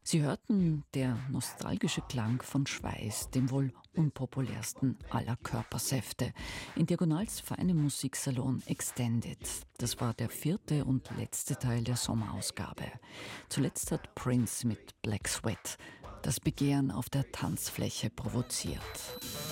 Sie hörten der nostalgische Klang von Schweiß, dem wohl unpopulärsten aller Körpersäfte, in Diagonals feinem Musiksalon Extended. Das war der vierte und letzte Teil der Sommerausgabe. Zuletzt hat Prince mit Black Sweat das Begehren auf der Tanzfläche provoziert.